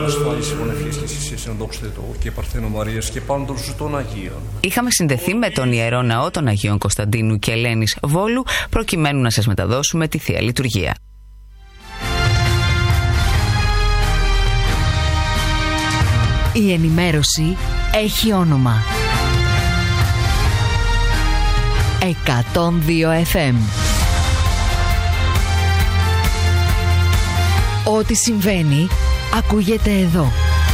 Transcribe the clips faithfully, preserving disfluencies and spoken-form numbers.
Είχαμε συνδεθεί με τον Ιερό Ναό των Αγίων Κωνσταντίνου και Ελένης Βόλου προκειμένου να σας μεταδώσουμε τη Θεία Λειτουργία. Η ενημέρωση έχει όνομα. εκατόν δύο εφ εμ. Ό,τι συμβαίνει ακούγεται εδώ.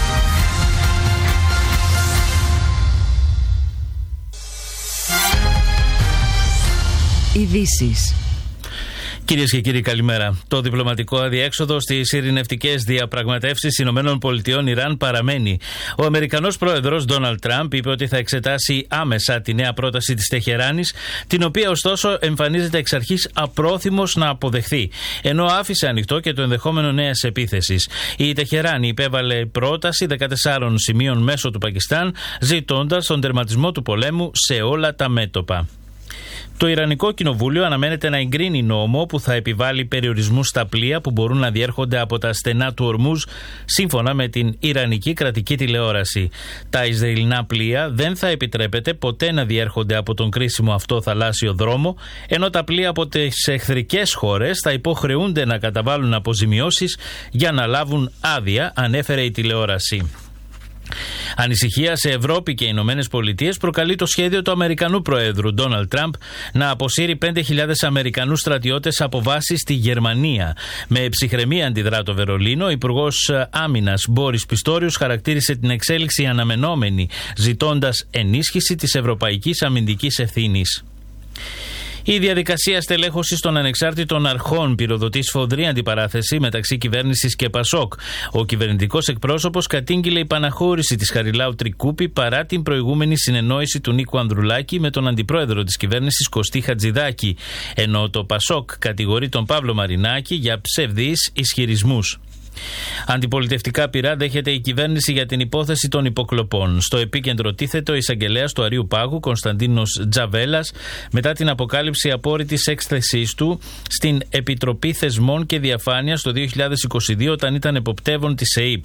Ειδήσεις. Κυρίες και κύριοι, καλημέρα. Το διπλωματικό αδιέξοδο στις ειρηνευτικές διαπραγματεύσεις Ηνωμένων Πολιτειών Ιράν παραμένει. Ο Αμερικανός πρόεδρος Ντόναλντ Τραμπ είπε ότι θα εξετάσει άμεσα τη νέα πρόταση της Τεχεράνης, την οποία ωστόσο εμφανίζεται εξ αρχής απρόθυμος να αποδεχθεί, ενώ άφησε ανοιχτό και το ενδεχόμενο νέας επίθεσης. Η Τεχεράνη υπέβαλε πρόταση δεκατεσσάρων σημείων μέσω του Πακιστάν, ζητώντας τον τερματισμό του πολέμου σε όλα τα μέτωπα. Το Ιρανικό Κοινοβούλιο αναμένεται να εγκρίνει νόμο που θα επιβάλλει περιορισμούς στα πλοία που μπορούν να διέρχονται από τα στενά του Ορμούζ, σύμφωνα με την Ιρανική κρατική τηλεόραση. Τα Ισραηλινά πλοία δεν θα επιτρέπεται ποτέ να διέρχονται από τον κρίσιμο αυτό θαλάσσιο δρόμο, ενώ τα πλοία από τις εχθρικές χώρες θα υποχρεούνται να καταβάλουν αποζημιώσεις για να λάβουν άδεια, ανέφερε η τηλεόραση. Ανησυχία σε Ευρώπη και Ηνωμένες Πολιτείες προκαλεί το σχέδιο του Αμερικανού Προέδρου Ντόναλντ Τραμπ να αποσύρει πέντε χιλιάδες Αμερικανούς στρατιώτες από βάσεις στη Γερμανία. Με ψυχραιμία αντιδρά το Βερολίνο, ο Υπουργός Άμυνας Μπόρις Πιστόριος χαρακτήρισε την εξέλιξη αναμενόμενη, ζητώντας ενίσχυση της ευρωπαϊκής αμυντικής ευθύνης. Η διαδικασία στελέχωσης των ανεξάρτητων αρχών πυροδοτεί σφοδρή αντιπαράθεση μεταξύ κυβέρνησης και Πασόκ. Ο κυβερνητικός εκπρόσωπος κατήγγειλε υπαναχώρηση της Χαριλάου Τρικούπη παρά την προηγούμενη συνεννόηση του Νίκου Ανδρουλάκη με τον αντιπρόεδρο της κυβέρνησης Κωστή Χατζηδάκη, ενώ το Πασόκ κατηγορεί τον Παύλο Μαρινάκη για ψευδείς ισχυρισμούς. Αντιπολιτευτικά πειρά δέχεται η κυβέρνηση για την υπόθεση των υποκλοπών. Στο επίκεντρο τίθεται ο εισαγγελέας του Αρείου Πάγου, Κωνσταντίνος Τζαβέλας, μετά την αποκάλυψη απόρριτης έκθεσής του στην Επιτροπή Θεσμών και Διαφάνειας το δύο χιλιάδες είκοσι δύο, όταν ήταν εποπτεύων της ΕΥΠ.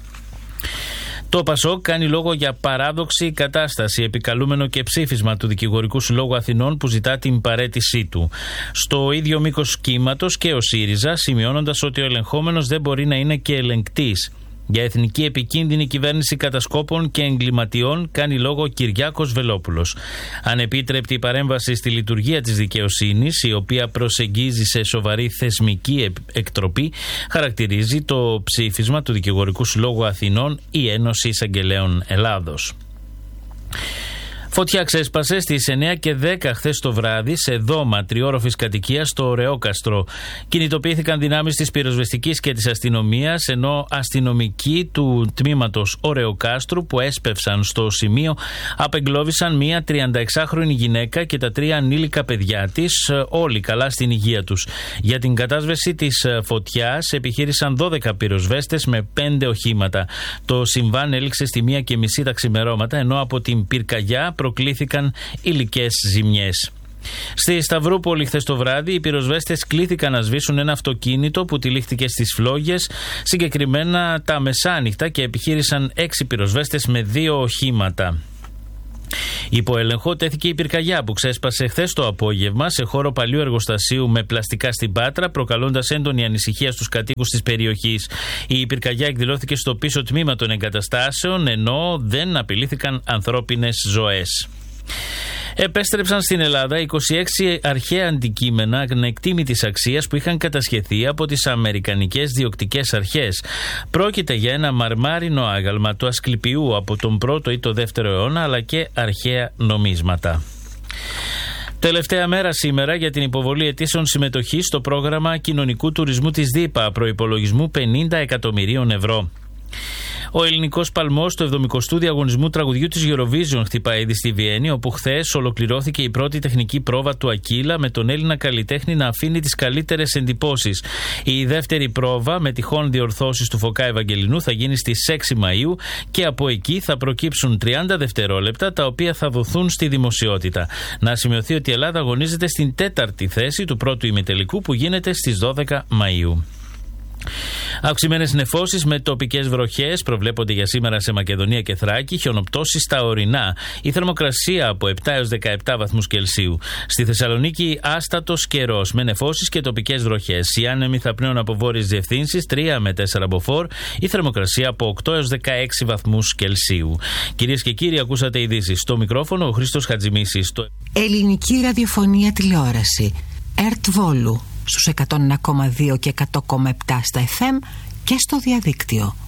Το Πασόκ κάνει λόγο για παράδοξη κατάσταση, επικαλούμενο και ψήφισμα του Δικηγορικού Συλλόγου Αθηνών που ζητά την παραίτησή του. Στο ίδιο μήκος κύματος και ο ΣΥΡΙΖΑ, σημειώνοντας ότι ο ελεγχόμενος δεν μπορεί να είναι και ελεγκτής. Για εθνική επικίνδυνη κυβέρνηση κατασκόπων και εγκληματιών κάνει λόγο ο Κυριάκος Βελόπουλος. Ανεπίτρεπτη παρέμβαση στη λειτουργία της δικαιοσύνης, η οποία προσεγγίζει σε σοβαρή θεσμική εκτροπή, χαρακτηρίζει το ψήφισμα του Δικηγορικού Συλλόγου Αθηνών η Ένωση Εισαγγελέων Ελλάδος. Φωτιά ξέσπασε στις εννιά και δέκα χθες το βράδυ σε δώμα τριόροφης κατοικίας στο Ωρεόκαστρο. Κινητοποιήθηκαν δυνάμεις της πυροσβεστικής και της αστυνομίας, ενώ αστυνομικοί του τμήματος Ωρεοκάστρου που έσπευσαν στο σημείο απεγκλώβησαν μία τριανταεξάχρονη γυναίκα και τα τρία ανήλικα παιδιά της, όλοι καλά στην υγεία τους. Για την κατάσβεση της φωτιάς επιχείρησαν δώδεκα πυροσβέστες με πέντε οχήματα. Το συμβάν έληξε στη μία και μισή τα ξημερώματα, ενώ από την πυρκαγιά προκλήθηκαν υλικές ζημιές. Στη Σταυρούπολη χθες το βράδυ οι πυροσβέστες κλήθηκαν να σβήσουν ένα αυτοκίνητο που τυλίχτηκε στις φλόγες, συγκεκριμένα τα μεσάνυχτα, και επιχείρησαν έξι πυροσβέστες με δύο οχήματα. Υπό έλεγχο τέθηκε η πυρκαγιά που ξέσπασε χθες το απόγευμα σε χώρο παλιού εργοστασίου με πλαστικά στην Πάτρα, προκαλώντας έντονη ανησυχία στους κατοίκους της περιοχής. Η πυρκαγιά εκδηλώθηκε στο πίσω τμήμα των εγκαταστάσεων, ενώ δεν απειλήθηκαν ανθρώπινες ζωές. Επέστρεψαν στην Ελλάδα είκοσι έξι αρχαία αντικείμενα ανεκτήμητης αξίας που είχαν κατασχεθεί από τις αμερικανικές διοκτικές αρχές. Πρόκειται για ένα μαρμάρινο άγαλμα του Ασκληπιού από τον πρώτο ή το δεύτερο αιώνα, αλλά και αρχαία νομίσματα. Τελευταία μέρα σήμερα για την υποβολή αιτήσεων συμμετοχής στο πρόγραμμα κοινωνικού τουρισμού της ΔΥΠΑ, προϋπολογισμού πενήντα εκατομμυρίων ευρώ. Ο ελληνικός παλμός του εβδομηκοστού διαγωνισμού τραγουδιού της Eurovision χτυπάει ήδη στη Βιέννη, όπου χθες ολοκληρώθηκε η πρώτη τεχνική πρόβα του Ακύλα, με τον Έλληνα καλλιτέχνη να αφήνει τις καλύτερες εντυπώσεις. Η δεύτερη πρόβα, με τυχόν διορθώσεις του Φωκά Ευαγγελινού, θα γίνει στις έξι Μαΐου και από εκεί θα προκύψουν τριάντα δευτερόλεπτα, τα οποία θα δοθούν στη δημοσιότητα. Να σημειωθεί ότι η Ελλάδα αγωνίζεται στην τέταρτη θέση του πρώτου ημιτελικού που γίνεται στις δώδεκα Μαΐου. Αυξημένες νεφώσεις με τοπικές βροχές προβλέπονται για σήμερα σε Μακεδονία και Θράκη, χιονοπτώσεις στα ορεινά. Η θερμοκρασία από επτά έως δεκαεπτά βαθμούς Κελσίου. Στη Θεσσαλονίκη άστατος καιρός με νεφώσεις και τοπικές βροχές. Οι άνεμοι θα πνέουν από βόρειες διευθύνσεις τρία με τέσσερα μποφόρ. Η θερμοκρασία από οκτώ έως δεκαέξι βαθμούς Κελσίου. Κυρίες και κύριοι, ακούσατε ειδήσεις. Στο μικρόφωνο ο Χρήστος Χατζημίσης. Το... Ελληνική ραδιοφωνία τηλεόραση. ΕΡΤ Βόλου στους εκατόν ένα κόμμα δύο και εκατό κόμμα επτά στα εφ εμ και στο διαδίκτυο.